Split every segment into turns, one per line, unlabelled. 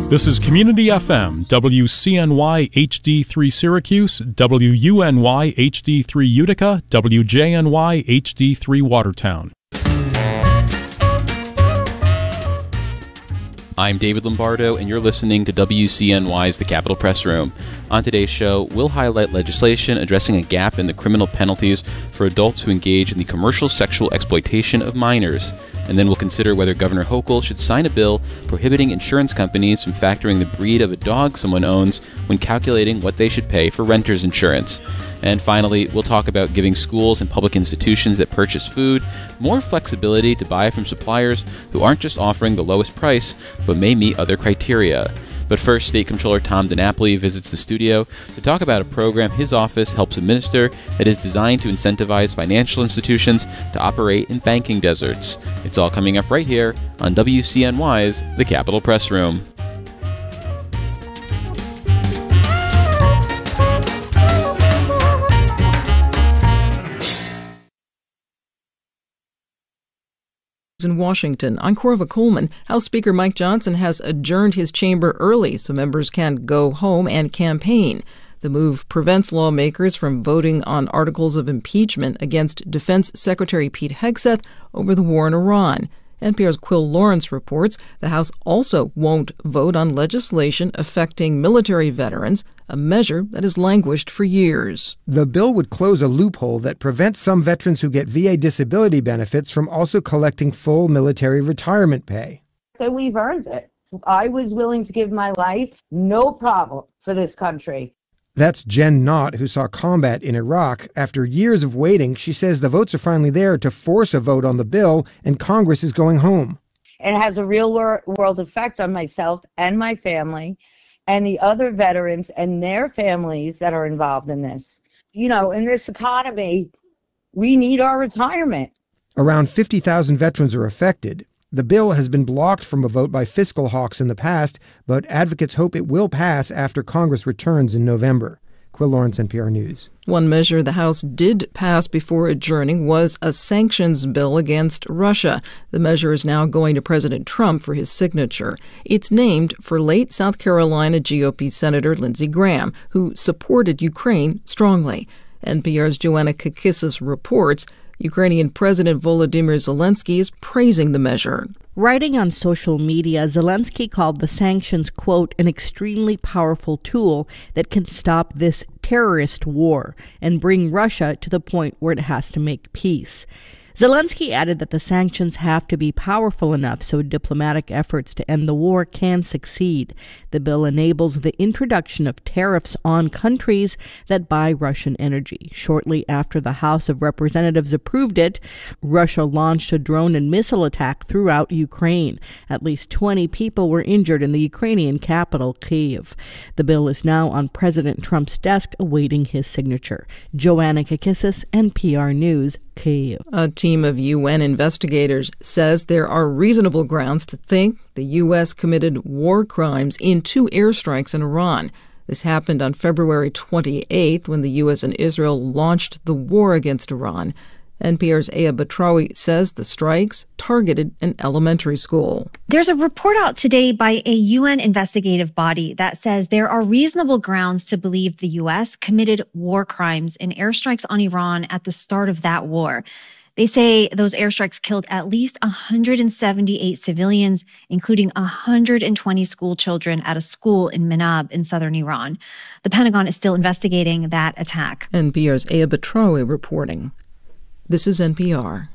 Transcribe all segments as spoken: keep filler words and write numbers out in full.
This is Community F M, W C N Y H D three Syracuse, W U N Y H D three Utica, W J N Y H D three Watertown.
I'm David Lombardo, and you're listening to W C N Y's The Capitol Press Room. On today's show, we'll highlight legislation addressing a gap in the criminal penalties for adults who engage in the commercial sexual exploitation of minors. And then we'll consider whether Governor Hochul should sign a bill prohibiting insurance companies from factoring the breed of a dog someone owns when calculating what they should pay for renter's insurance. And finally, we'll talk about giving schools and public institutions that purchase food more flexibility to buy from suppliers who aren't just offering the lowest price, but may meet other criteria. But first, State Comptroller Tom DiNapoli visits the studio to talk about a program his office helps administer that is designed to incentivize financial institutions to operate in banking deserts. It's all coming up right here on W C N Y's The Capitol Press Room.
In Washington, I'm Corva Coleman. House Speaker Mike Johnson has adjourned his chamber early so members can go home and campaign. The move prevents lawmakers from voting on articles of impeachment against Defense Secretary Pete Hegseth over the war in Iran. N P R's Quill Lawrence reports the House also won't vote on legislation affecting military veterans, a measure that has languished for years.
The bill would close a loophole that prevents some veterans who get V A disability benefits from also collecting full military retirement pay.
That we've earned it. I was willing to give my life, no problem, for this country.
That's Jen Knott, who saw combat in Iraq. After years of waiting, she says the votes are finally there to force a vote on the bill, and Congress is going home.
It has a real world effect on myself and my family and the other veterans and their families that are involved in this. You know, in this economy, we need our retirement.
Around fifty thousand veterans are affected. The bill has been blocked from a vote by fiscal hawks in the past, but advocates hope it will pass after Congress returns in November. Quill Lawrence, N P R News.
One measure the House did pass before adjourning was a sanctions bill against Russia. The measure is now going to President Trump for his signature. It's named for late South Carolina G O P Senator Lindsey Graham, who supported Ukraine strongly. N P R's Joanna Kakissis reports Ukrainian President Volodymyr Zelensky is praising the measure.
Writing on social media, Zelensky called the sanctions, quote, an extremely powerful tool that can stop this terrorist war and bring Russia to the point where it has to make peace. Zelensky added that the sanctions have to be powerful enough so diplomatic efforts to end the war can succeed. The bill enables the introduction of tariffs on countries that buy Russian energy. Shortly after the House of Representatives approved it, Russia launched a drone and missile attack throughout Ukraine. At least twenty people were injured in the Ukrainian capital, Kyiv. The bill is now on President Trump's desk awaiting his signature. Joanna Kakissis, N P R News, Kyiv.
A team of U N investigators says there are reasonable grounds to think the U S committed war crimes in two airstrikes in Iran. This happened on February twenty-eighth when the U S and Israel launched the war against Iran. N P R's Aya Batrawi says the strikes targeted an elementary school.
There's a report out today by a U N investigative body that says there are reasonable grounds to believe the U S committed war crimes in airstrikes on Iran at the start of that war. They say those airstrikes killed at least one hundred seventy-eight civilians, including one hundred twenty school children at a school in Manab in southern Iran. The Pentagon is still investigating that attack.
N P R's Aya Batrawi reporting. This is N P R.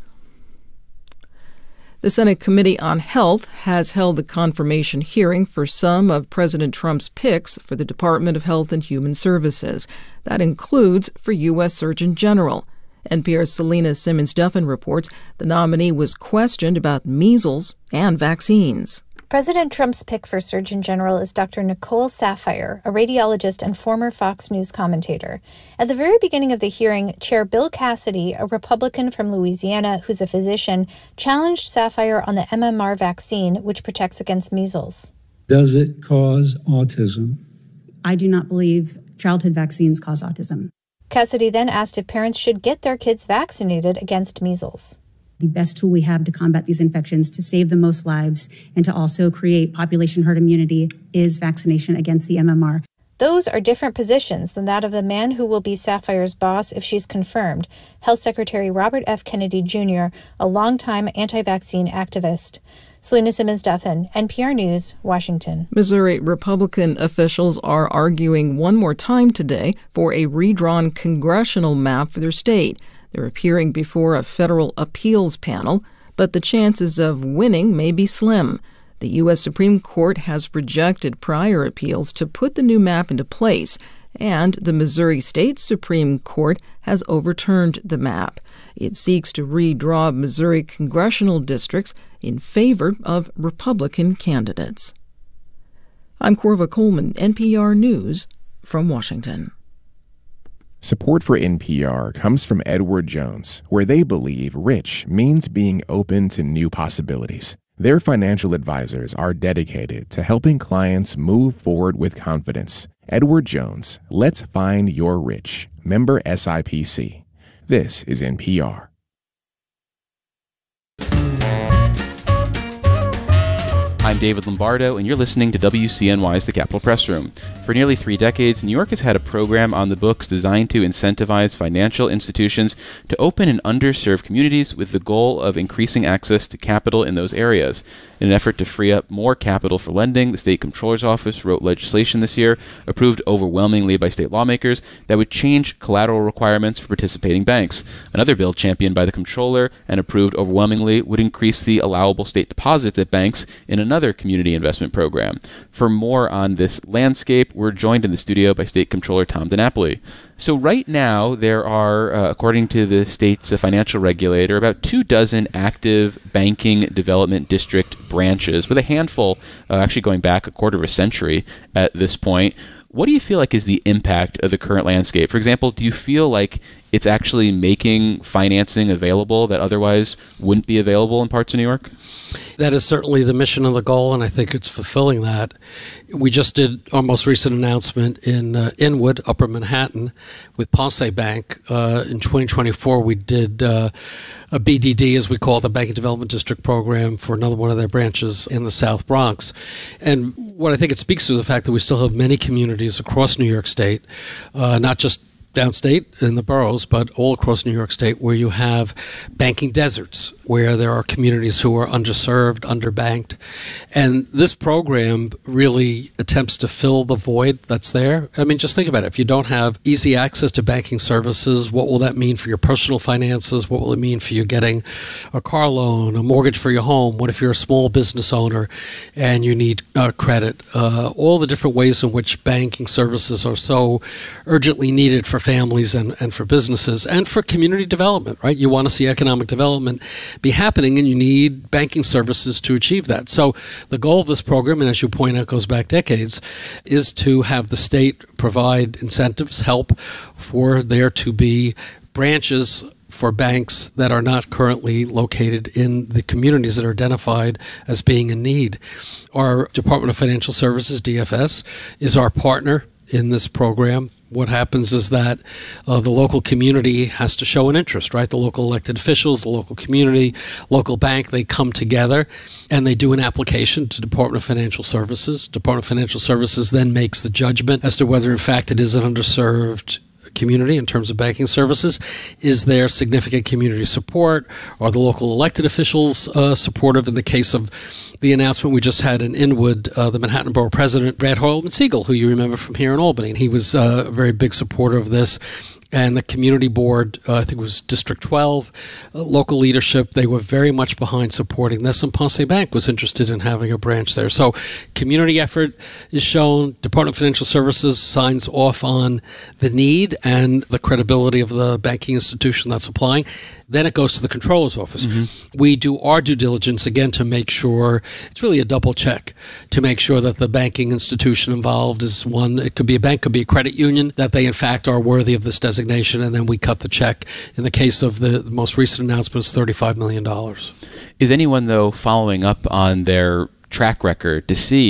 The Senate Committee on Health has held a confirmation hearing for some of President Trump's picks for the Department of Health and Human Services. That includes for U S Surgeon General. N P R's Selena Simmons-Duffin reports the nominee was questioned about measles and vaccines.
President Trump's pick for Surgeon General is Doctor Nicole Saphier, a radiologist and former Fox News commentator. At the very beginning of the hearing, Chair Bill Cassidy, a Republican from Louisiana who's a physician, challenged Saphier on the M M R vaccine, which protects against measles.
Does it cause autism?
I do not believe childhood vaccines cause autism.
Cassidy then asked if parents should get their kids vaccinated against measles.
The best tool we have to combat these infections, to save the most lives, and to also create population herd immunity is vaccination against the M M R.
Those are different positions than that of the man who will be Sapphire's boss if she's confirmed, Health Secretary Robert F. Kennedy Junior, a longtime anti-vaccine activist. Selena Simmons-Duffin, N P R News, Washington.
Missouri Republican officials are arguing one more time today for a redrawn congressional map for their state. They're appearing before a federal appeals panel, but the chances of winning may be slim. The U S Supreme Court has rejected prior appeals to put the new map into place, and the Missouri State Supreme Court has overturned the map. It seeks to redraw Missouri congressional districts in favor of Republican candidates. I'm Corva Coleman, N P R News, from Washington.
Support for N P R comes from Edward Jones, where they believe rich means being open to new possibilities. Their financial advisors are dedicated to helping clients move forward with confidence. Edward Jones, let's find your rich. Member S I P C. This is N P R.
I'm David Lombardo, and you're listening to W C N Y's The Capitol Press Room. For nearly three decades, New York has had a program on the books designed to incentivize financial institutions to open in underserved communities with the goal of increasing access to capital in those areas. In an effort to free up more capital for lending, the State Comptroller's Office wrote legislation this year, approved overwhelmingly by state lawmakers, that would change collateral requirements for participating banks. Another bill championed by the Comptroller and approved overwhelmingly would increase the allowable state deposits at banks in another community investment program. For more on this landscape, we're joined in the studio by State Comptroller Tom DiNapoli. So right now, there are, uh, according to the state's uh, financial regulator, about two dozen active banking development district branches, with a handful uh, actually going back a quarter of a century at this point. What do you feel like is the impact of the current landscape? For example, do you feel like it's actually making financing available that otherwise wouldn't be available in parts of New York?
That is certainly the mission and the goal, and I think it's fulfilling that. We just did our most recent announcement in uh, Inwood, Upper Manhattan, with Ponce Bank. Uh, in twenty twenty-four, we did uh, a B D D, as we call it, the Banking Development District program, for another one of their branches in the South Bronx. And what I think it speaks to is the fact that we still have many communities across New York State, uh, not just downstate in the boroughs, but all across New York State, where you have banking deserts, where there are communities who are underserved, underbanked. And this program really attempts to fill the void that's there. I mean, just think about it. If you don't have easy access to banking services, what will that mean for your personal finances? What will it mean for you getting a car loan, a mortgage for your home? What if you're a small business owner and you need uh, credit? Uh, all the different ways in which banking services are so urgently needed for families and, and for businesses and for community development, right? You want to see economic development be happening, and you need banking services to achieve that. So the goal of this program, and as you point out, goes back decades, is to have the state provide incentives, help for there to be branches for banks that are not currently located in the communities that are identified as being in need. Our Department of Financial Services, D F S, is our partner in this program. What happens is that uh, the local community has to show an interest, right? The local elected officials, the local community, local bank, they come together and they do an application to Department of Financial Services. Department of Financial Services then makes the judgment as to whether, in fact, it is an underserved community in terms of banking services. Is there significant community support? Are the local elected officials uh, supportive? In the case of the announcement we just had in Inwood, uh, the Manhattan Borough President, Brad Hoylman-Siegel, who you remember from here in Albany, and he was uh, a very big supporter of this. And the community board, uh, I think it was District twelve, uh, local leadership, they were very much behind supporting this, and Ponce Bank was interested in having a branch there. So community effort is shown. Department of Financial Services signs off on the need and the credibility of the banking institution that's applying. Then it goes to the Comptroller's Office. Mm-hmm. We do our due diligence, again, to make sure, it's really a double check, to make sure that the banking institution involved is one, it could be a bank, could be a credit union, that they in fact are worthy of this designation, and then we cut the check. In the case of the, the most recent announcement, it's thirty-five million dollars.
Is anyone, though, following up on their track record to see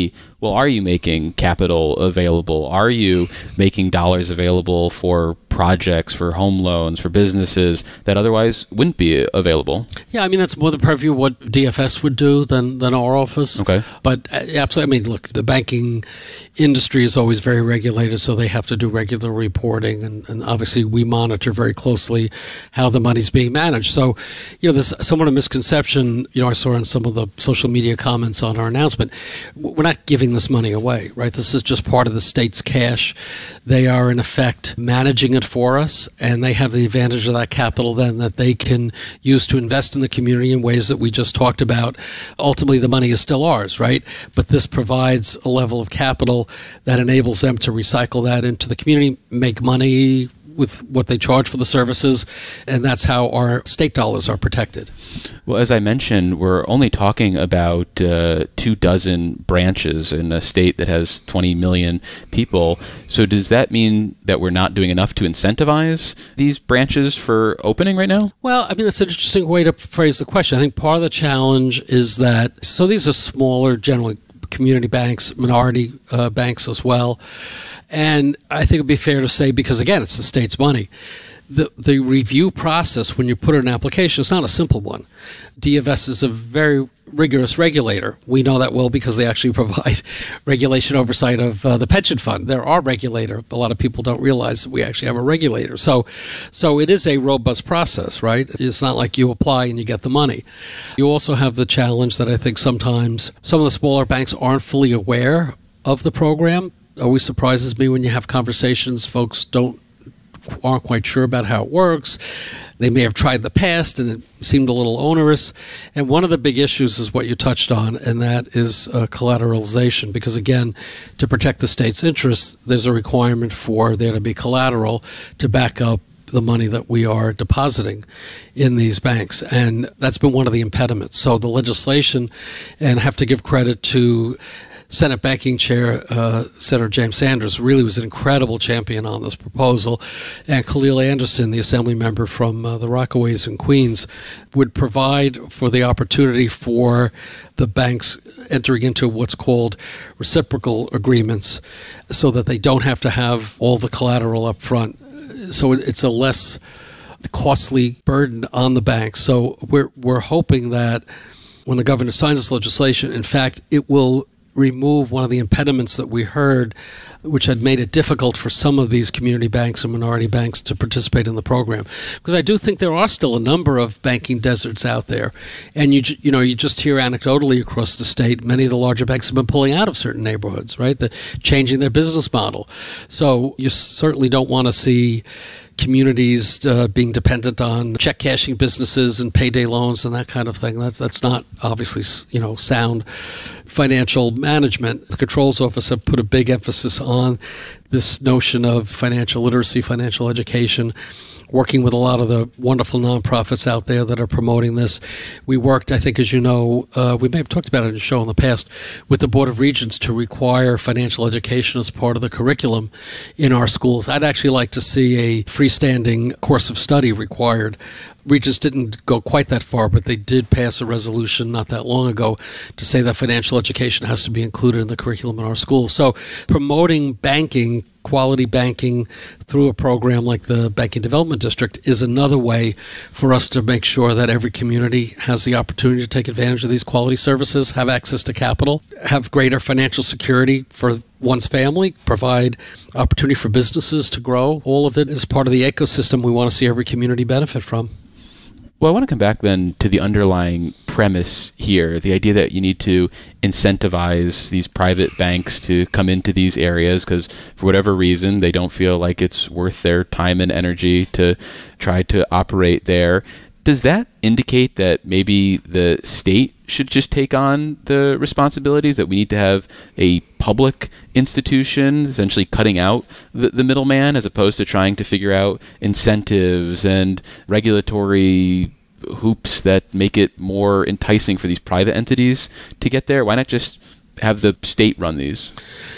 well, are you making capital available? Are you making dollars available for projects, for home loans, for businesses that otherwise wouldn't be available?
Yeah, I mean, that's more the purview of what D F S would do than, than our office.
Okay.
But uh, absolutely, I mean, look, the banking industry is always very regulated, so they have to do regular reporting, and, and obviously we monitor very closely how the money's being managed. So, you know, there's somewhat a misconception, you know, I saw in some of the social media comments on our announcement. We're not giving this money away, right? This is just part of the state's cash. They are, in effect, managing it for us, and they have the advantage of that capital then that they can use to invest in the community in ways that we just talked about. Ultimately, the money is still ours, right? But this provides a level of capital that enables them to recycle that into the community, make money with what they charge for the services, and that's how our state dollars are protected.
Well, as I mentioned, we're only talking about uh, two dozen branches in a state that has twenty million people. So does that mean that we're not doing enough to incentivize these branches for opening right now?
Well, I mean, that's an interesting way to phrase the question. I think part of the challenge is that, so these are smaller, generally community banks, minority uh, banks as well. And I think it would be fair to say, because again, it's the state's money, the the review process when you put in an application is not a simple one. D F S is a very rigorous regulator. We know that well because they actually provide regulation oversight of uh, the pension fund. They're our regulator. A lot of people don't realize that we actually have a regulator. So, so it is a robust process, right? It's not like you apply and you get the money. You also have the challenge that I think sometimes some of the smaller banks aren't fully aware of the program. Always surprises me when you have conversations, folks don't aren't quite sure about how it works. They may have tried the past and it seemed a little onerous. And one of the big issues is what you touched on, and that is uh, collateralization. Because again, to protect the state's interests, there's a requirement for there to be collateral to back up the money that we are depositing in these banks. And that's been one of the impediments. So the legislation, and I have to give credit to Senate Banking Chair uh, Senator James Sanders, really was an incredible champion on this proposal. And Khalil Anderson, the assembly member from uh, the Rockaways in Queens, would provide for the opportunity for the banks entering into what's called reciprocal agreements so that they don't have to have all the collateral up front. So it's a less costly burden on the banks. So we're we're hoping that when the governor signs this legislation, in fact, it will remove one of the impediments that we heard, which had made it difficult for some of these community banks and minority banks to participate in the program. Because I do think there are still a number of banking deserts out there. And you you know, you just hear anecdotally across the state, many of the larger banks have been pulling out of certain neighborhoods, right? The, changing their business model. So you certainly don't want to see communities uh, being dependent on check cashing businesses and payday loans and that kind of thing. That's that's not obviously, you know, sound financial management. The Controller's Office have put a big emphasis on this notion of financial literacy, financial education, working with a lot of the wonderful nonprofits out there that are promoting this. We worked, I think, as you know, uh, we may have talked about it in the show in the past, with the Board of Regents to require financial education as part of the curriculum in our schools. I'd actually like to see a freestanding course of study required. Regents didn't go quite that far, but they did pass a resolution not that long ago to say that financial education has to be included in the curriculum in our schools. So promoting banking, quality banking through a program like the Banking Development District is another way for us to make sure that every community has the opportunity to take advantage of these quality services, have access to capital, have greater financial security for one's family, provide opportunity for businesses to grow. All of it is part of the ecosystem we want to see every community benefit from.
Well, I want to come back then to the underlying premise here, the idea that you need to incentivize these private banks to come into these areas because for whatever reason, they don't feel like it's worth their time and energy to try to operate there. Does that indicate that maybe the state should just take on the responsibilities, that we need to have a public institution essentially cutting out the, the middleman as opposed to trying to figure out incentives and regulatory hoops that make it more enticing for these private entities to get there? Why not just have the state run these?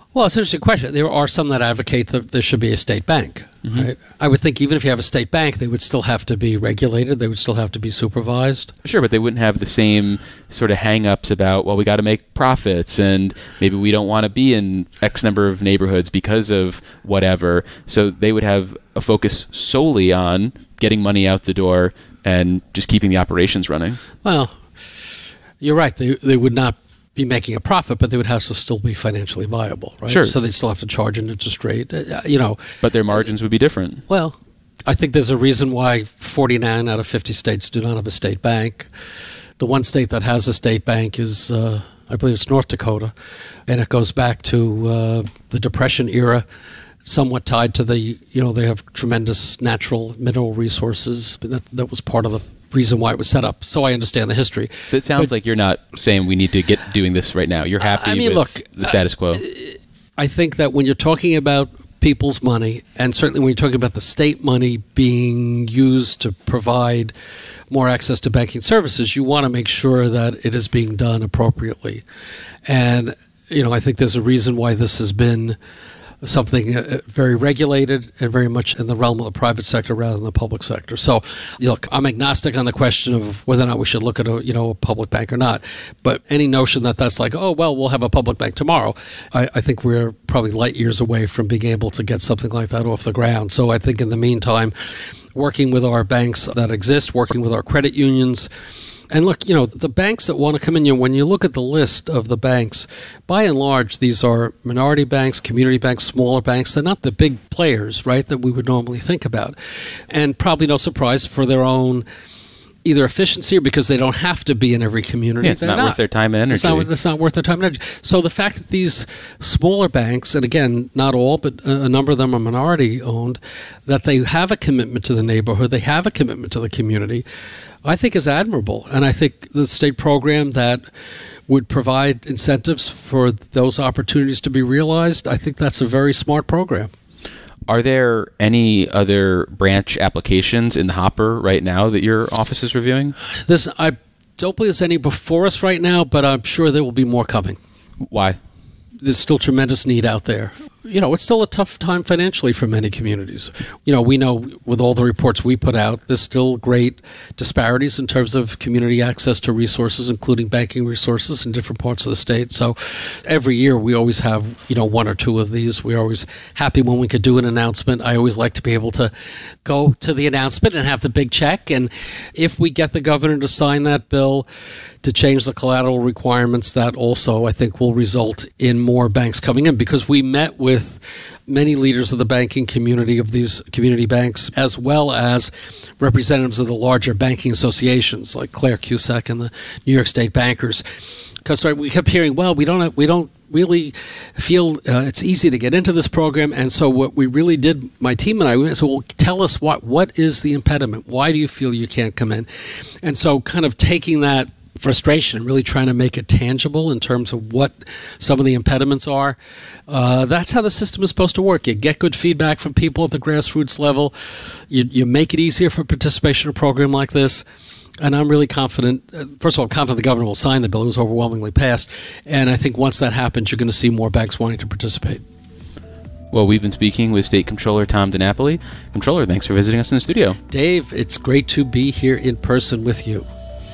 Well, it's an interesting question. There are some that advocate that there should be a state bank. Mm-hmm. Right? I would think even if you have a state bank, they would still have to be regulated. They would still have to be supervised.
Sure, but they wouldn't have the same sort of hang-ups about, well, we got to make profits, and maybe we don't want to be in X number of neighborhoods because of whatever. So they would have a focus solely on getting money out the door and just keeping the operations running.
Well, you're right. They they would not be making a profit, but they would have to still be financially viable, right?
Sure.
So they'd still have to charge an interest rate, uh, you know.
But their margins would be different.
Well, I think there's a reason why forty-nine out of fifty states do not have a state bank. The one state that has a state bank is, uh, I believe it's North Dakota, and it goes back to uh, the Depression era, somewhat tied to the, you know, they have tremendous natural mineral resources. That, that was part of the reason why it was set up. So I understand the history.
But it sounds
but,
like you're not saying we need to get doing this right now. You're happy
I mean,
with
look,
the status quo.
I, I think that when you're talking about people's money, and certainly when you're talking about the state money being used to provide more access to banking services, you want to make sure that it is being done appropriately. And, you know, I think there's a reason why this has been something uh, very regulated and very much in the realm of the private sector rather than the public sector. So, look, I'm agnostic on the question of whether or not we should look at a, you know, a public bank or not. But any notion that that's like, oh, well, we'll have a public bank tomorrow, I, I think we're probably light years away from being able to get something like that off the ground. So I think in the meantime, working with our banks that exist, working with our credit unions, and look, you know, the banks that want to come in, you know, when you look at the list of the banks, by and large, these are minority banks, community banks, smaller banks. They're not the big players, right, that we would normally think about. And probably no surprise for their own either efficiency or because they don't have to be in every community.
Yeah, it's not, not worth their time and energy.
It's not, it's not worth their time and energy. So the fact that these smaller banks, and again, not all, but a, a number of them are minority owned, that they have a commitment to the neighborhood, they have a commitment to the community, I think is admirable. And I think the state program that would provide incentives for those opportunities to be realized, I think that's a very smart program.
Are there any other branch applications in the hopper right now that your office is reviewing?
This, I don't believe there's any before us right now, but I'm sure there will be more coming.
Why?
There's still tremendous need out there. You know, it's still a tough time financially for many communities. You know, we know with all the reports we put out, there's still great disparities in terms of community access to resources, including banking resources in different parts of the state. So every year we always have, you know, one or two of these. We're always happy when we could do an announcement. I always like to be able to go to the announcement and have the big check. And if we get the governor to sign that bill to change the collateral requirements, that also, I think, will result in more banks coming in, because we met with many leaders of the banking community of these community banks, as well as representatives of the larger banking associations like Claire Cusack and the New York State Bankers. Because right, we kept hearing, well, we don't have, we don't really feel uh, it's easy to get into this program. And so what we really did, my team and I, we said, well, tell us what what is the impediment? Why do you feel you can't come in? And so kind of taking that frustration and really trying to make it tangible in terms of what some of the impediments are. Uh, that's how the system is supposed to work. You get good feedback from people at the grassroots level. You, you make it easier for participation in a program like this. And I'm really confident, uh, first of all, I'm confident the governor will sign the bill. It was overwhelmingly passed. And I think once that happens, you're going to see more banks wanting to participate.
Well, we've been speaking with State Comptroller Tom DiNapoli. Comptroller, thanks for visiting us in the studio.
Dave, it's great to be here in person with you.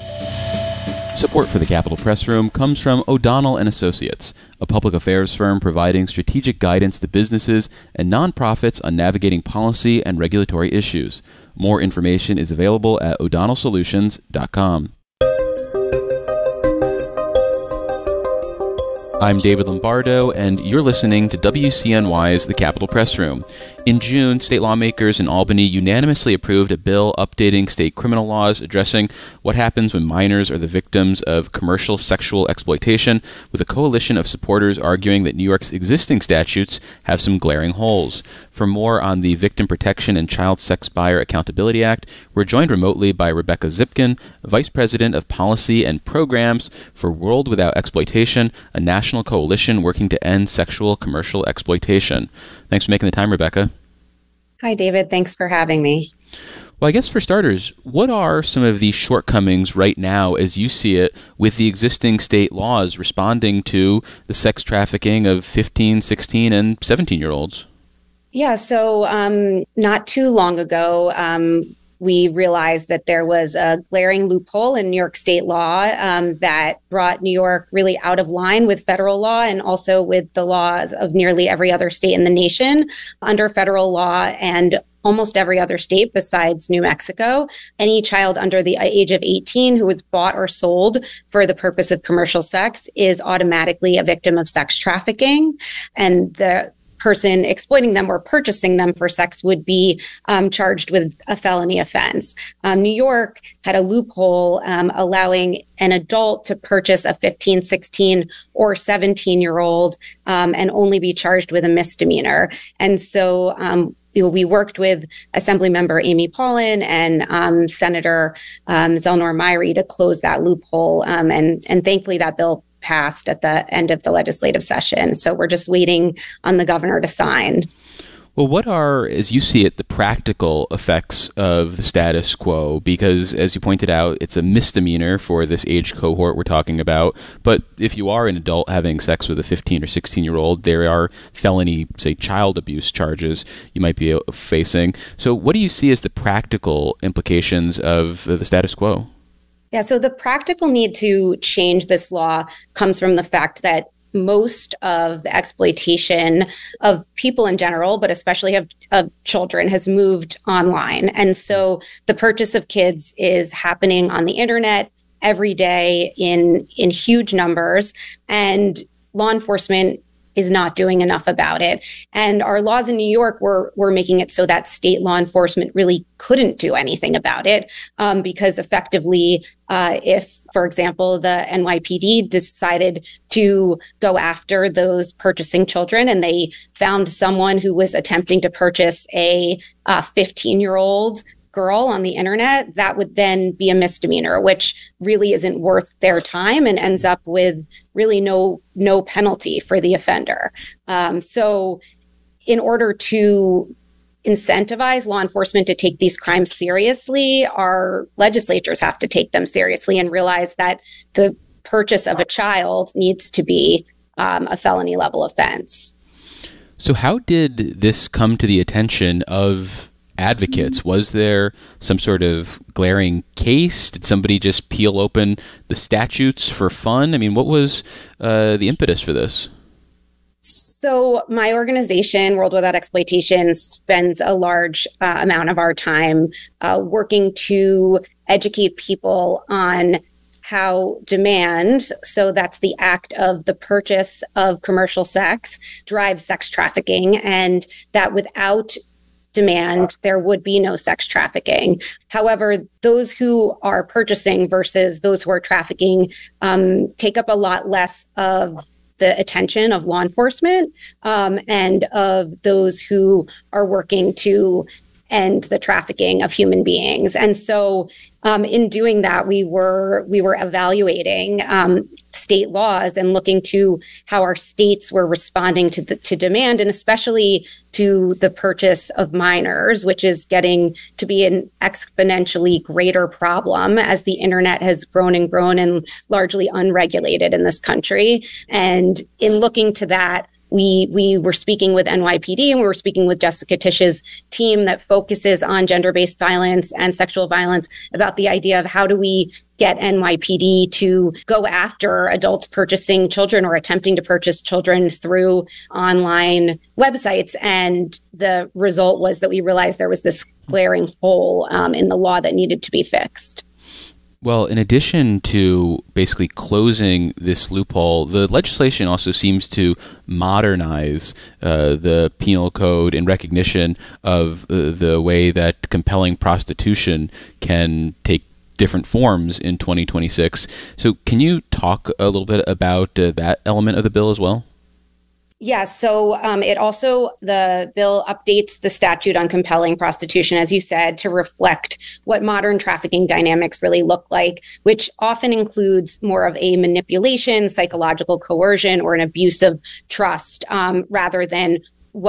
Support for the Capitol Press Room comes from O'Donnell and Associates, a public affairs firm providing strategic guidance to businesses and nonprofits on navigating policy and regulatory issues. More information is available at o'donnell solutions dot com. I'm David Lombardo, and you're listening to W C N Y's The Capitol Press Room. In June, state lawmakers in Albany unanimously approved a bill updating state criminal laws addressing what happens when minors are the victims of commercial sexual exploitation, with a coalition of supporters arguing that New York's existing statutes have some glaring holes. For more on the Victim Protection and Child Sex Buyer Accountability Act, we're joined remotely by Rebecca Zipkin, Vice President of Policy and Programs for World Without Exploitation, a national coalition working to end sexual commercial exploitation. Thanks for making the time, Rebecca.
Hi, David. Thanks for having me.
Well, I guess for starters, what are some of the shortcomings right now, as you see it, with the existing state laws responding to the sex trafficking of fifteen, sixteen, and seventeen-year-olds?
Yeah, so um, not too long ago, um, we realized that there was a glaring loophole in New York state law um, that brought New York really out of line with federal law and also with the laws of nearly every other state in the nation. Under federal law and almost every other state besides New Mexico, any child under the age of eighteen who was bought or sold for the purpose of commercial sex is automatically a victim of sex trafficking. And the person exploiting them or purchasing them for sex would be um, charged with a felony offense. Um, New York had a loophole um, allowing an adult to purchase a fifteen, sixteen, or seventeen-year-old um, and only be charged with a misdemeanor. And so um, you know, we worked with Assemblymember Amy Paulin and um, Senator um, Zelnor Myrie to close that loophole. Um, and, and thankfully that bill passed at the end of the legislative session. So we're just waiting on the governor to sign.
Well, what are, as you see it, the practical effects of the status quo? Because, as you pointed out, it's a misdemeanor for this age cohort we're talking about. But if you are an adult having sex with a fifteen or sixteen-year-old, there are felony, say, child abuse charges you might be facing. So what do you see as the practical implications of the status quo?
Yeah, so the practical need to change this law comes from the fact that most of the exploitation of people in general, but especially of, of children, has moved online. And so the purchase of kids is happening on the internet every day in, in huge numbers, and law enforcement is not doing enough about it. And our laws in New York were, were making it so that state law enforcement really couldn't do anything about it um, because effectively, uh, if, for example, the N Y P D decided to go after those purchasing children and they found someone who was attempting to purchase a uh, fifteen-year-old girl on the internet, that would then be a misdemeanor, which really isn't worth their time and ends up with really no no penalty for the offender. Um, so in order to incentivize law enforcement to take these crimes seriously, our legislatures have to take them seriously and realize that the purchase of a child needs to be um, a felony level offense.
So how did this come to the attention of advocates? Was there some sort of glaring case? Did somebody just peel open the statutes for fun? I mean, what was uh, the impetus for this?
So my organization, World Without Exploitation, spends a large uh, amount of our time uh, working to educate people on how demand, so that's the act of the purchase of commercial sex, drives sex trafficking, and that without demand, there would be no sex trafficking. However, those who are purchasing versus those who are trafficking um, take up a lot less of the attention of law enforcement um, and of those who are working to end the trafficking of human beings. And so um, in doing that, we were we were evaluating um, state laws and looking to how our states were responding to the, to demand, and especially to the purchase of minors, which is getting to be an exponentially greater problem as the internet has grown and grown and largely unregulated in this country. And in looking to that, We we were speaking with N Y P D and we were speaking with Jessica Tisch's team that focuses on gender-based violence and sexual violence about the idea of how do we get N Y P D to go after adults purchasing children or attempting to purchase children through online websites. And the result was that we realized there was this glaring hole um, in the law that needed to be fixed.
Well, in addition to basically closing this loophole, the legislation also seems to modernize uh, the penal code in recognition of uh, the way that compelling prostitution can take different forms in twenty twenty-six. So can you talk a little bit about uh, that element of the bill as well?
Yeah, so um, it also, the bill updates the statute on compelling prostitution, as you said, to reflect what modern trafficking dynamics really look like, which often includes more of a manipulation, psychological coercion, or an abuse of trust, um, rather than what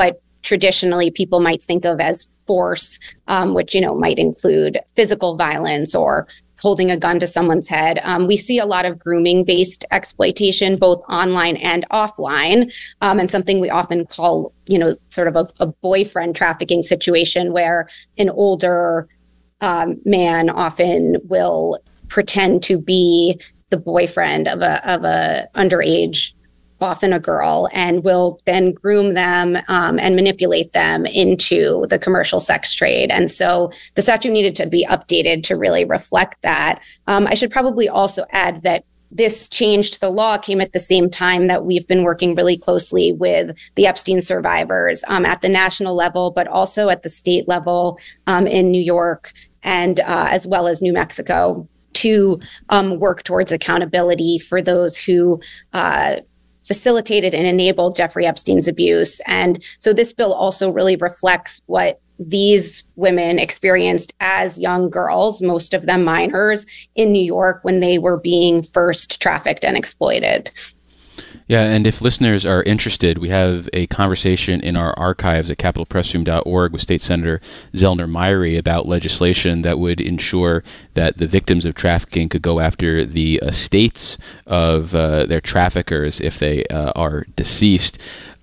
traditionally people might think of as force, um, which, you know, might include physical violence or holding a gun to someone's head. Um, we see a lot of grooming-based exploitation, both online and offline, um, and something we often call, you know, sort of a, a boyfriend trafficking situation where an older um, man often will pretend to be the boyfriend of a of a underage, often a girl, and will then groom them um, and manipulate them into the commercial sex trade. And so the statute needed to be updated to really reflect that. Um, I should probably also add that this change to the law came at the same time that we've been working really closely with the Epstein survivors um, at the national level, but also at the state level um, in New York and uh, as well as New Mexico to um, work towards accountability for those who uh, facilitated and enabled Jeffrey Epstein's abuse. And so this bill also really reflects what these women experienced as young girls, most of them minors, in New York when they were being first trafficked and exploited.
Yeah, and if listeners are interested, we have a conversation in our archives at capital press room dot org with State Senator Zellner Myrie about legislation that would ensure that the victims of trafficking could go after the estates of uh, their traffickers if they uh, are deceased.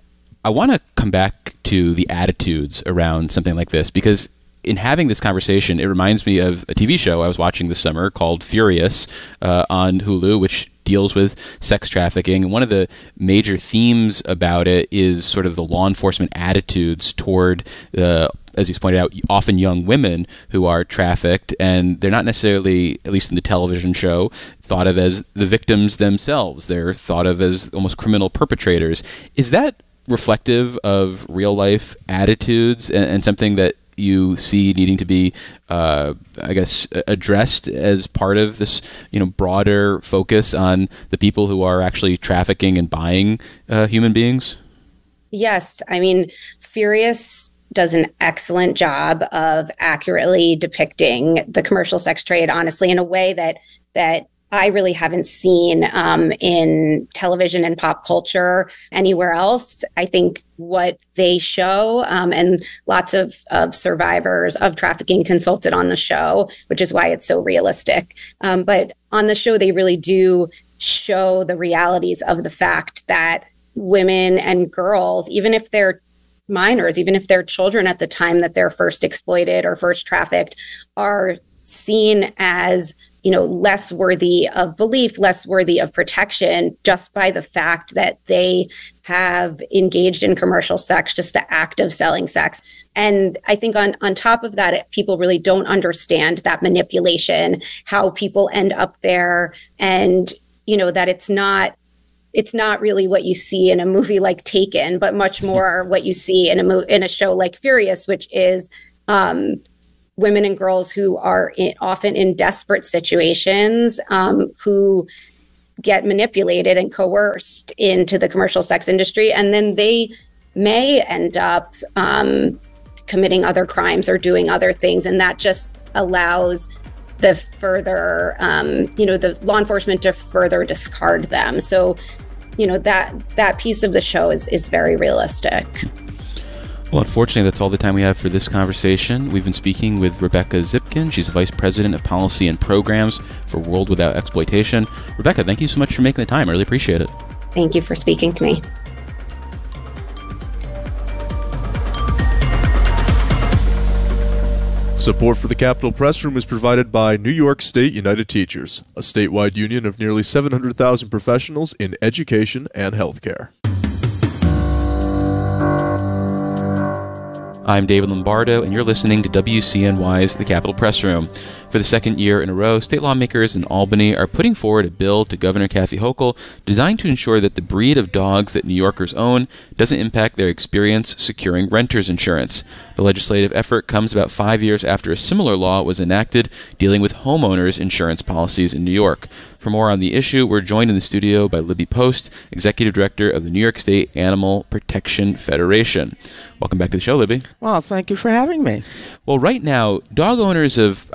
I want to come back to the attitudes around something like this, because in having this conversation, it reminds me of a T V show I was watching this summer called Furious uh, on Hulu, which deals with sex trafficking. And one of the major themes about it is sort of the law enforcement attitudes toward, uh, as you pointed out, often young women who are trafficked. And they're not necessarily, at least in the television show, thought of as the victims themselves. They're thought of as almost criminal perpetrators. Is that reflective of real life attitudes and, and something that you see needing to be, uh, I guess, addressed as part of this, you know, broader focus on the people who are actually trafficking and buying uh, human beings?
Yes. I mean, Furious does an excellent job of accurately depicting the commercial sex trade, honestly, in a way that that I really haven't seen um, in television and pop culture anywhere else. I think what they show, um, and lots of, of survivors of trafficking consulted on the show, which is why it's so realistic. Um, but on the show, they really do show the realities of the fact that women and girls, even if they're minors, even if they're children at the time that they're first exploited or first trafficked, are seen as, you know, less worthy of belief, less worthy of protection, just by the fact that they have engaged in commercial sex, just the act of selling sex. And I think on, on top of that, people really don't understand that manipulation, how people end up there, and, you know, that it's not it's not really what you see in a movie like Taken, but much more what you see in a mo- in a show like Furious, which is um, women and girls who are in, often in desperate situations, um, who get manipulated and coerced into the commercial sex industry. And then they may end up um, committing other crimes or doing other things. And that just allows the further, um, you know, the law enforcement to further discard them. So, you know, that that piece of the show is, is very realistic.
Well, unfortunately, that's all the time we have for this conversation. We've been speaking with Rebecca Zipkin. She's the Vice President of Policy and Programs for World Without Exploitation. Rebecca, thank you so much for making the time. I really appreciate it.
Thank you for speaking to me.
Support for the Capitol Press Room is provided by New York State United Teachers, a statewide union of nearly seven hundred thousand professionals in education and healthcare.
I'm David Lombardo, and you're listening to W C N Y's The Capitol Press Room. For the second year in a row, state lawmakers in Albany are putting forward a bill to Governor Kathy Hochul designed to ensure that the breed of dogs that New Yorkers own doesn't impact their experience securing renter's insurance. The legislative effort comes about five years after a similar law was enacted dealing with homeowners' insurance policies in New York. For more on the issue, we're joined in the studio by Libby Post, Executive Director of the New York State Animal Protection Federation. Welcome back to the show, Libby.
Well, thank you for having me.
Well, right now, dog owners of, I guess, what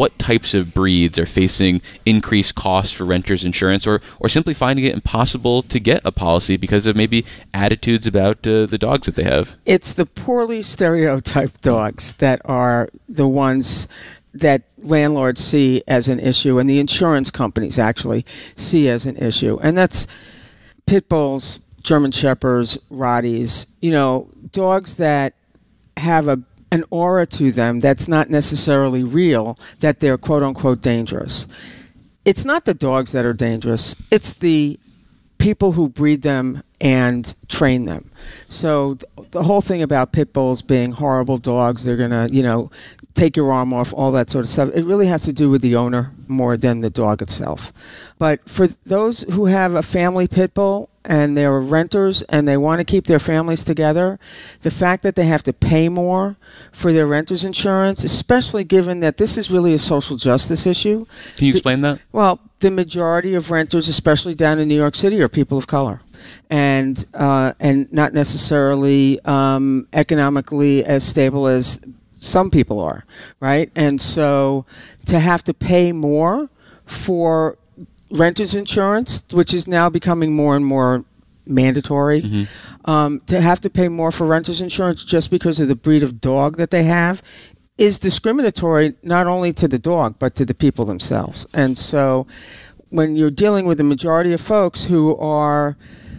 what types of breeds are facing increased costs for renters insurance, or, or simply finding it impossible to get a policy because of maybe attitudes about uh, the dogs that they have?
It's the poorly stereotyped dogs that are the ones that landlords see as an issue, and the insurance companies actually see as an issue. And that's pit bulls, German shepherds, Rotties, you know, dogs that have a an aura to them that's not necessarily real, that they're quote-unquote dangerous. It's not the dogs that are dangerous. It's the people who breed them and train them. So th- the whole thing about pit bulls being horrible dogs, they're going to, you know, take your arm off, all that sort of stuff, it really has to do with the owner more than the dog itself. But for those who have a family pit bull and they're renters and they want to keep their families together, the fact that they have to pay more for their renter's insurance, especially given that this is really a social justice issue.
Can you explain that?
Well, the majority of renters, especially down in New York City, are people of color, and uh, and not necessarily um, economically as stable as some people are, right? And so to have to pay more for renter's insurance, which is now becoming more and more mandatory, mm-hmm. um, to have to pay more for renter's insurance just because of the breed of dog that they have is discriminatory not only to the dog, but to the people themselves. And so when you're dealing with the majority of folks who are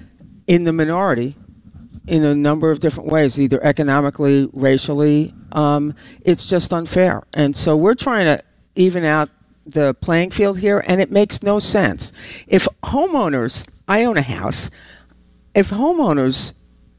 in the minority in a number of different ways, either economically, racially, um, it's just unfair. And so we're trying to even out the playing field here, and it makes no sense. If homeowners, I own a house, if homeowners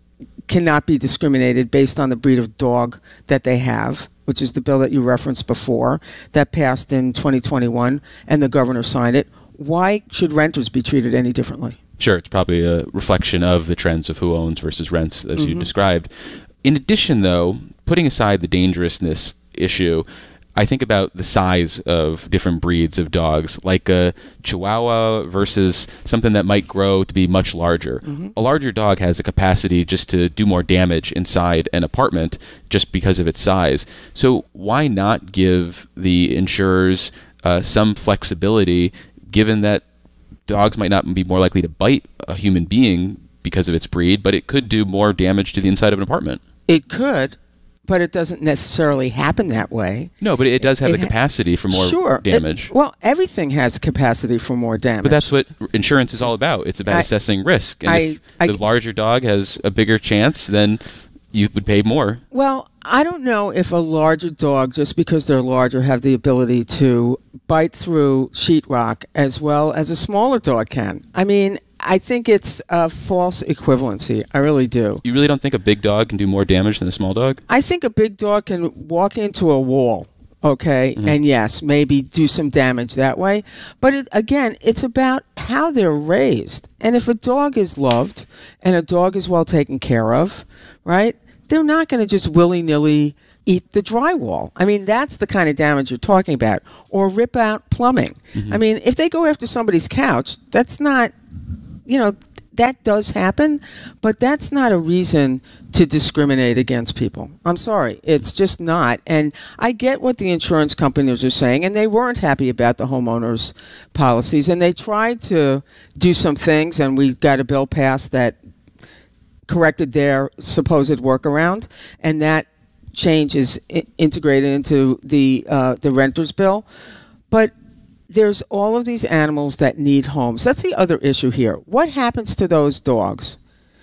cannot be discriminated based on the breed of dog that they have, which is the bill that you referenced before, that passed in twenty twenty-one, and the governor signed it, why should renters be treated any differently?
Sure, it's probably a reflection of the trends of who owns versus rents, as mm-hmm. you described. In addition, though, putting aside the dangerousness issue, I think about the size of different breeds of dogs, like a Chihuahua versus something that might grow to be much larger. Mm-hmm. A larger dog has the capacity just to do more damage inside an apartment just because of its size. So why not give the insurers uh, some flexibility, given that dogs might not be more likely to bite a human being because of its breed, but it could do more damage to the inside of an apartment?
It could. But it doesn't necessarily happen that way.
No, but it does have
it
the capacity for more
sure,
damage.
It, well, everything has capacity for more damage.
But that's what insurance is all about. It's about I, assessing risk. And
I,
if
I,
the larger dog has a bigger chance, then you would pay more.
Well, I don't know if a larger dog, just because they're larger, have the ability to bite through sheetrock as well as a smaller dog can. I mean, I think it's a false equivalency. I really do.
You really don't think a big dog can do more damage than a small dog?
I think a big dog can walk into a wall, okay, mm-hmm. and yes, maybe do some damage that way. But it, again, it's about how they're raised. And if a dog is loved and a dog is well taken care of, right, they're not going to just willy-nilly eat the drywall. I mean, that's the kind of damage you're talking about. Or rip out plumbing. Mm-hmm. I mean, if they go after somebody's couch, that's not... You know, that does happen, but that's not a reason to discriminate against people. I'm sorry. It's just not. And I get what the insurance companies are saying, and they weren't happy about the homeowners' policies, and they tried to do some things, and we got a bill passed that corrected their supposed workaround, and that change is I- integrated into the uh, the renter's bill. But there's all of these animals that need homes. That's the other issue here. What happens to those dogs,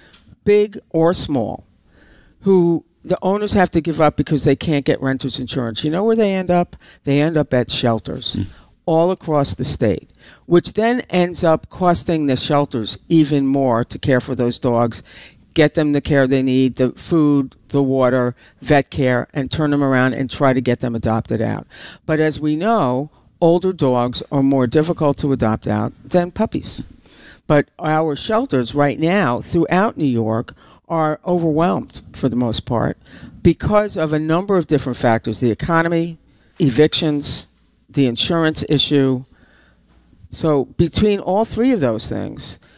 big or small, who the owners have to give up because they can't get renter's insurance? You know where they end up? They end up at shelters mm. all across the state, which then ends up costing the shelters even more to care for those dogs, get them the care they need, the food, the water, vet care, and turn them around and try to get them adopted out. But as we know, older dogs are more difficult to adopt out than puppies. But our shelters right now throughout New York are overwhelmed for the most part because of a number of different factors: the economy, evictions, the insurance issue. So between all three of those things,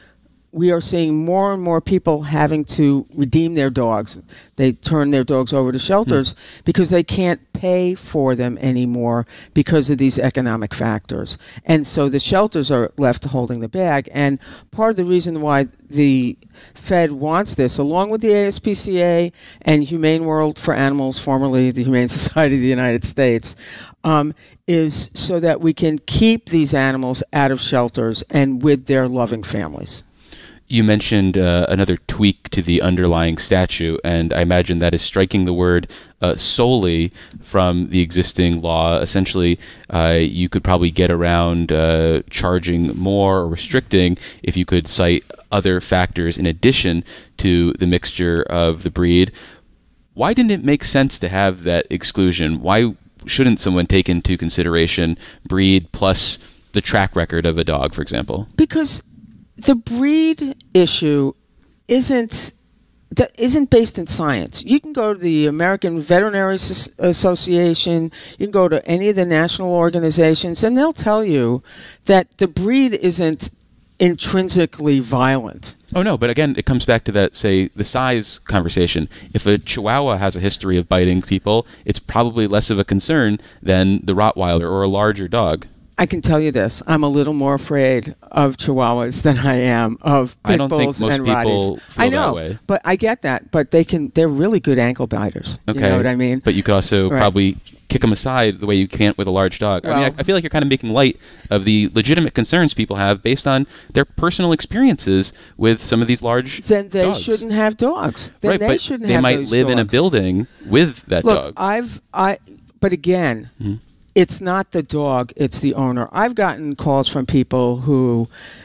we are seeing more and more people having to redeem their dogs. They turn their dogs over to shelters mm. because they can't pay for them anymore because of these economic factors. And so the shelters are left holding the bag. And part of the reason why the Fed wants this, along with the A S P C A and Humane World for Animals, formerly the Humane Society of the United States, um, is so that we can keep these animals out of shelters and with their loving families.
You mentioned uh, another tweak to the underlying statute, and I imagine that is striking the word uh, solely from the existing law. Essentially, uh, you could probably get around uh, charging more or restricting if you could cite other factors in addition to the mixture of the breed. Why didn't it make sense to have that exclusion? Why shouldn't someone take into consideration breed plus the track record of a dog, for example?
Because the breed issue isn't that isn't based in science. You can go to the American Veterinary Association, you can go to any of the national organizations, and they'll tell you that the breed isn't intrinsically violent.
Oh, no, but again, it comes back to that, say, the size conversation. If a Chihuahua has a history of biting people, it's probably less of a concern than the Rottweiler or a larger dog.
I can tell you this. I'm a little more afraid of Chihuahuas than I am of pit
I don't
bulls
think most
and
people
Rotties.
feel
I know,
that way.
But I get that. But they can. They're really good ankle biters.
Okay.
You know what I mean?
But you could also
Right.
probably kick them aside the way you can't with a large dog. I mean,
Well-
I, I feel like you're kind of making light of the legitimate concerns people have based on their personal experiences with some of these large
Then they
dogs.
shouldn't have dogs. Then
right,
they
but
shouldn't
they
have
might
those
live in a
dogs.
building with that
Look,
dog.
I've I. But again.
Mhm.
It's not the dog, it's the owner. I've gotten calls from people who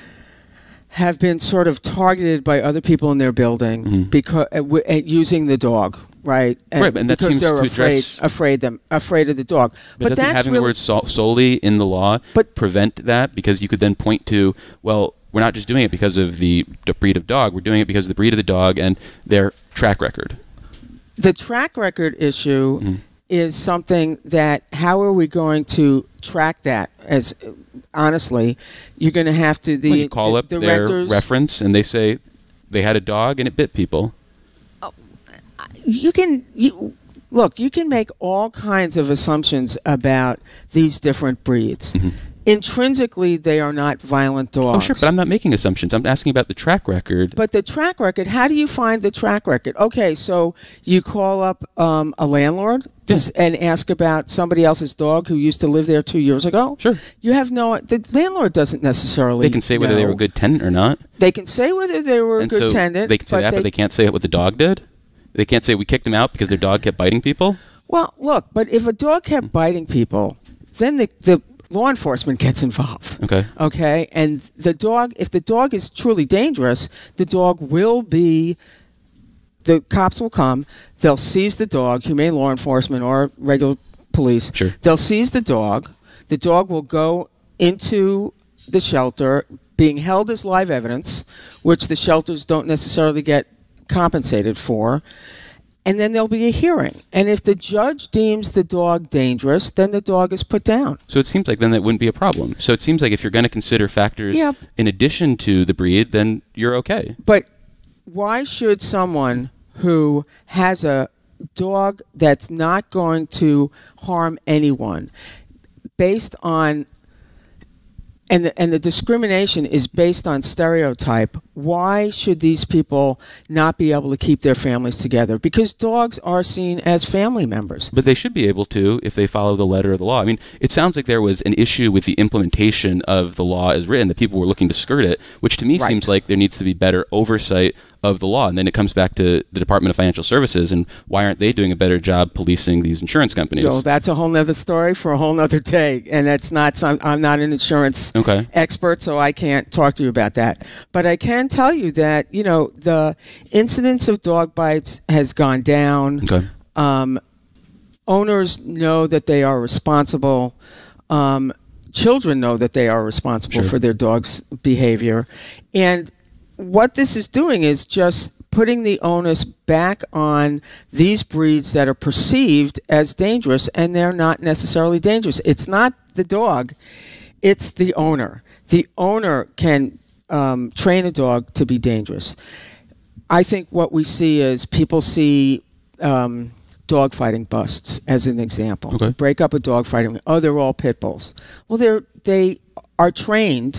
have been sort of targeted by other people in their building
Mm-hmm.
because uh, w- uh, using the dog, right? And
Right, and that
because
seems
they're
to
afraid,
address-
afraid them, afraid of the dog.
But, doesn't
that's
having
really,
the word sol- solely in the law prevent that? Because you could then point to, well, we're not just doing it because of the, the breed of dog. We're doing it because of the breed of the dog and their track record.
the track record issue
Mm-hmm.
is something that how are we going to track that? As honestly, you're going to have to the
Well, you call
the,
up
the
their
renters,
reference and they say they had a dog and it bit people.
you can you look you can make all kinds of assumptions about these different breeds.
Mm-hmm.
Intrinsically, they are not violent dogs.
Oh, sure, but I'm not making assumptions. I'm asking about the track record.
But the track record, how do you find the track record? Okay, so you call up um, a landlord to s- and ask about somebody else's dog who used to live there two years ago?
Sure.
You have no, the landlord doesn't necessarily
They can say whether they
know.
were a good tenant or not.
They can say whether they were
and
a good
so
tenant.
They can say that, but they can't say what the dog did? They can't say we kicked him out because their dog kept biting people?
Well, look, but if a dog kept biting people, then the, the law enforcement gets involved.
Okay.
Okay? And the dog, if the dog is truly dangerous, the dog will be, the cops will come, they'll seize the dog, humane law enforcement or regular police.
Sure.
They'll seize the dog. The dog will go into the shelter being held as live evidence, which the shelters don't necessarily get compensated for. And then there'll be a hearing. And if the judge deems the dog dangerous, then the dog is put down.
So it seems like then that wouldn't be a problem. So it seems like if you're going to consider factors
Yeah.
in addition to the breed, then you're okay.
But why should someone who has a dog that's not going to harm anyone, based on, and the, and the discrimination is based on stereotype, why should these people not be able to keep their families together? Because dogs are seen as family members.
But they should be able to if they follow the letter of the law. I mean, it sounds like there was an issue with the implementation of the law as written, that people were looking to skirt it, which to me
Right.
seems like there needs to be better oversight of the law. And then it comes back to the Department of Financial Services, and why aren't they doing a better job policing these insurance companies?
So that's a whole nother story for a whole nother day. And that's not some, I'm not an insurance
Okay.
expert, so I can't talk to you about that. But I can tell you that, you know, the incidence of dog bites has gone down.
Okay.
Um, owners know that they are responsible. Um, children know that they are responsible
Sure.
for their dog's behavior. And what this is doing is just putting the onus back on these breeds that are perceived as dangerous, and they're not necessarily dangerous. It's not the dog, it's the owner. The owner can um, train a dog to be dangerous. I think what we see is people see um, dogfighting busts as an example.
Okay.
Break up a dogfighting. Oh, they're all pit bulls. Well, they're they are trained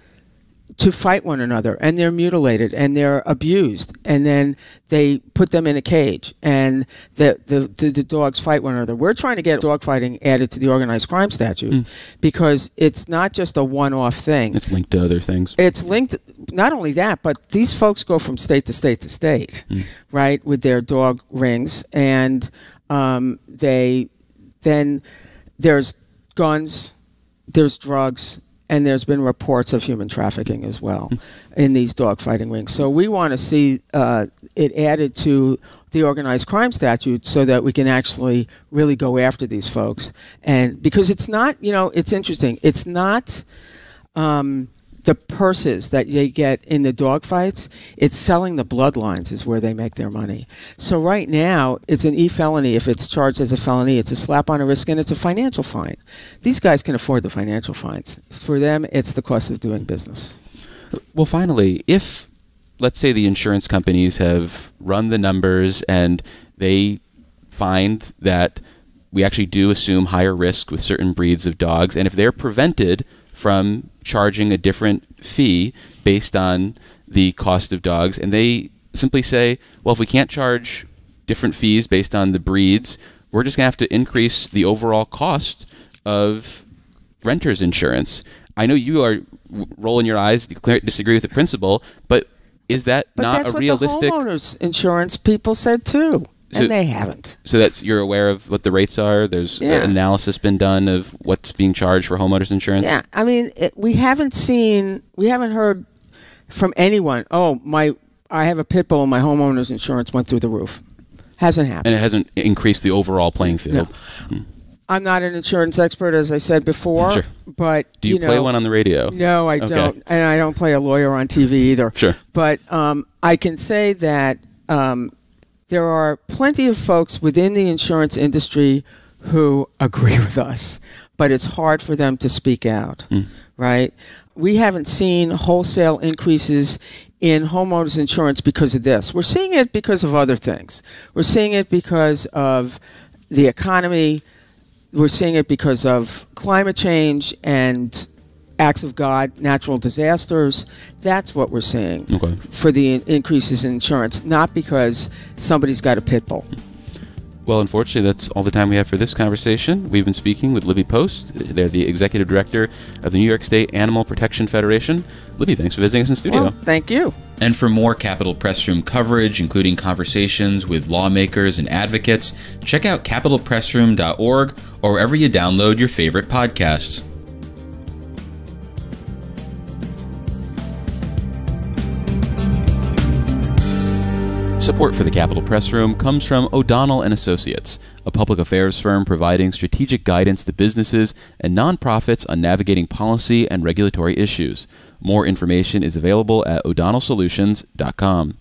to fight one another, and they're mutilated and they're abused, and then they put them in a cage, and the the, the, the dogs fight one another. We're trying to get dogfighting added to the organized crime statute mm. because it's not just a one-off thing.
It's linked to other things.
It's linked, not only that, but these folks go from state to state to state, mm. right, with their dog rings, and um, they then there's guns, there's drugs, and there's been reports of human trafficking as well in these dogfighting rings. So we want to see uh, it added to the organized crime statute so that we can actually really go after these folks. And because it's not, you know, it's interesting. It's not um, the purses that they get in the dogfights. It's selling the bloodlines is where they make their money. So right now, it's an e-felony. If it's charged as a felony, it's a slap on the wrist and it's a financial fine. These guys can afford the financial fines. For them, it's the cost of doing business.
Well, finally, if, let's say the insurance companies have run the numbers and they find that we actually do assume higher risk with certain breeds of dogs, and if they're prevented from charging a different fee based on the cost of dogs, and they simply say, well, if we can't charge different fees based on the breeds, we're just going to have to increase the overall cost of renter's insurance. I know you are rolling your eyes, disagree with the principle, but is that
but
not
that's
a realistic...
what the homeowners insurance people said too.
So,
and they haven't.
So that's you're aware of what the rates are? There's
yeah.
an analysis been done of what's being charged for homeowners insurance?
Yeah. I mean, it, we haven't seen, we haven't heard from anyone, oh, my, I have a pit bull and my homeowner's insurance went through the roof. Hasn't happened.
And it hasn't increased the overall playing field?
No. Hmm. I'm not an insurance expert, as I said before.
Sure.
But,
Do you,
you
play
know,
one on the radio?
No, I
okay.
don't. And I don't play a lawyer on T V either.
Sure.
But um, I can say that um, there are plenty of folks within the insurance industry who agree with us, but it's hard for them to speak out, mm. right? We haven't seen wholesale increases in homeowners insurance because of this. We're seeing it because of other things. We're seeing it because of the economy. We're seeing it because of climate change and acts of God, natural disasters. That's what we're seeing
okay.
for the in- increases in insurance, not because somebody's got a pit bull.
Well, unfortunately, that's all the time we have for this conversation. We've been speaking with Libby Post. They're the executive director of the New York State Animal Protection Federation. Libby, thanks for visiting us in studio.
Well, thank you.
And for more Capitol Press Room coverage, including conversations with lawmakers and advocates, check out capital press room dot org or wherever you download your favorite podcasts.
Support for the Capitol Press Room comes from O'Donnell and Associates, a public affairs firm providing strategic guidance to businesses and nonprofits on navigating policy and regulatory issues. More information is available at o'donnell solutions dot com.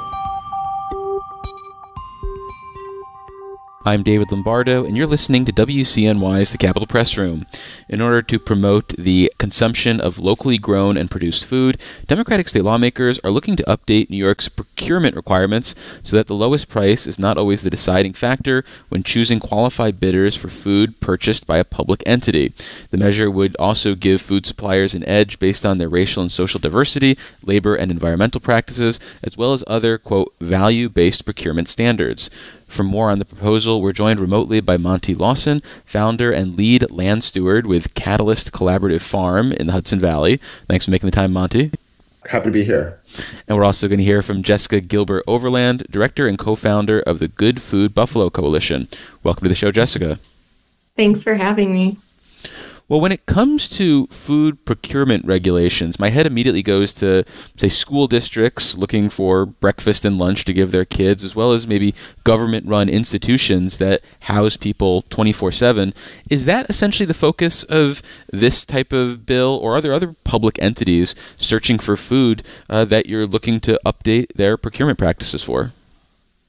I'm David Lombardo, and you're listening to W C N Y's The Capitol Press Room. In order to promote the consumption of locally grown and produced food, Democratic state lawmakers are looking to update New York's procurement requirements so that the lowest price is not always the deciding factor when choosing qualified bidders for food purchased by a public entity. The measure would also give food suppliers an edge based on their racial and social diversity, labor and environmental practices, as well as other, quote, value-based procurement standards. For more on the proposal, we're joined remotely by Monty Lawson, founder and lead land steward with Catalyst Collaborative Farm in the Hudson Valley. Thanks for making the time, Monty.
Happy to be here.
And we're also going to hear from Jessica Gilbert Overland, director and co-founder of the Good Food Buffalo Coalition. Welcome to the show, Jessica.
Thanks for having me.
Well, when it comes to food procurement regulations, my head immediately goes to, say, school districts looking for breakfast and lunch to give their kids, as well as maybe government-run institutions that house people twenty-four seven. Is that essentially the focus of this type of bill, or are there other public entities searching for food uh, that you're looking to update their procurement practices for?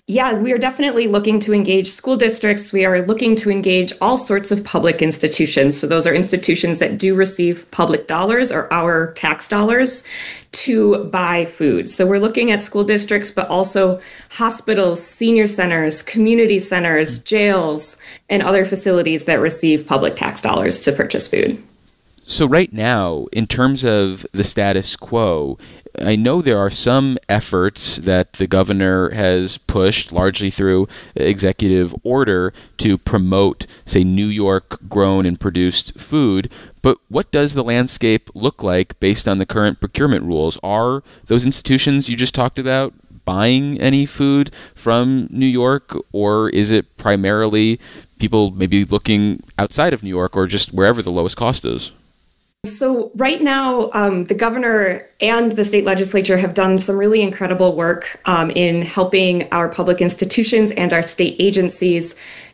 Yeah, we are definitely looking to engage school districts. We are looking to engage all sorts of public institutions. So those are institutions that do receive public dollars or our tax dollars to buy food. So we're looking at school districts, but also hospitals, senior centers, community centers, jails, and other facilities that receive public tax dollars to purchase food.
So right now, in terms of the status quo, I know there are some efforts that the governor has pushed, largely through executive order, to promote, say, New York grown and produced food. But what does the landscape look like based on the current procurement rules? Are those institutions you just talked about buying any food from New York, or is it primarily people maybe looking outside of New York or just wherever the lowest cost is?
So right now, um, the governor and the state legislature have done some really incredible work um, in helping our public institutions and our state agencies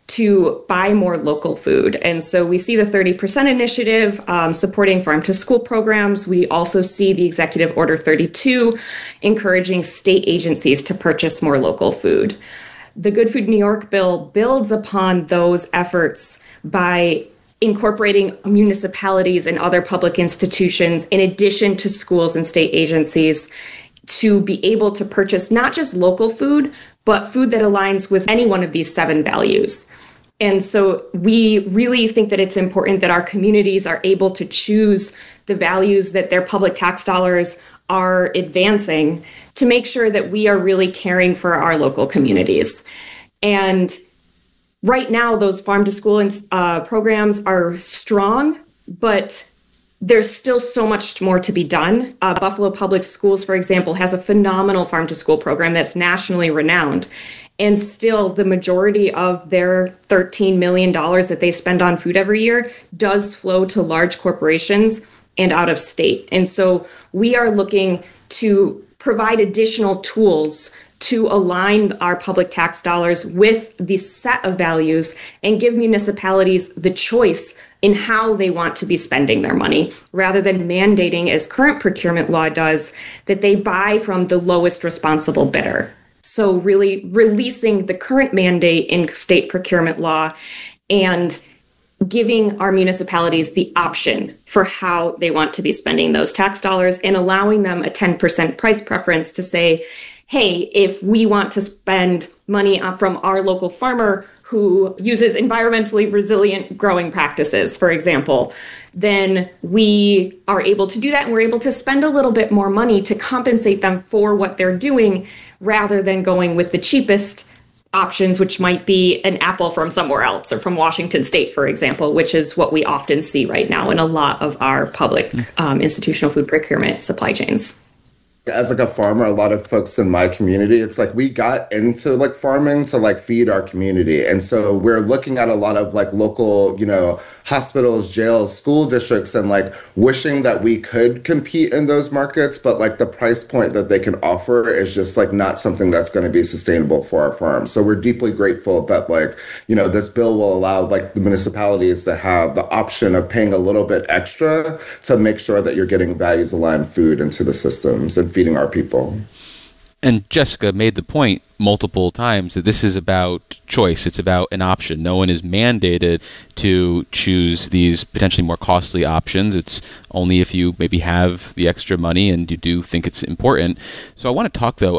to buy more local food. And so we see the thirty percent initiative um, supporting farm to school programs. We also see the Executive Order thirty-two encouraging state agencies to purchase more local food. The Good Food New York bill builds upon those efforts by incorporating municipalities and other public institutions in addition to schools and state agencies to be able to purchase not just local food, but food that aligns with any one of these seven values. And so we really think that it's important that our communities are able to choose the values that their public tax dollars are advancing to make sure that we are really caring for our local communities. And right now, those farm to school uh, programs are strong, but there's still so much more to be done. Uh, Buffalo Public Schools, for example, has a phenomenal farm to school program that's nationally renowned. And still, the majority of their thirteen million dollars that they spend on food every year does flow to large corporations and out of state. And so we are looking to provide additional tools to align our public tax dollars with the set of values and give municipalities the choice in how they want to be spending their money, rather than mandating, as current procurement law does, that they buy from the lowest responsible bidder. So really releasing the current mandate in state procurement law and giving our municipalities the option for how they want to be spending those tax dollars and allowing them a ten percent price preference to say, hey, if we want to spend money from our local farmer who uses environmentally resilient growing practices, for example, then we are able to do that and we're able to spend a little bit more money to compensate them for what they're doing rather than going with the cheapest options, which might be an apple from somewhere else or from Washington State, for example, which is what we often see right now in a lot of our public um, institutional food procurement supply chains.
As like a farmer, a lot of folks in my community, it's like we got into like farming to like feed our community. And so we're looking at a lot of like local, you know, hospitals, jails, school districts, and like wishing that we could compete in those markets. But like the price point that they can offer is just like not something that's going to be sustainable for our farms. So we're deeply grateful that like, you know, this bill will allow like the municipalities to have the option of paying a little bit extra to make sure that you're getting values aligned food into the systems and feeding our people.
And Jessica made the point multiple times that this is about choice. It's about an option. No one is mandated to choose these potentially more costly options. It's only if you maybe have the extra money and you do think it's important. So I want to talk, though,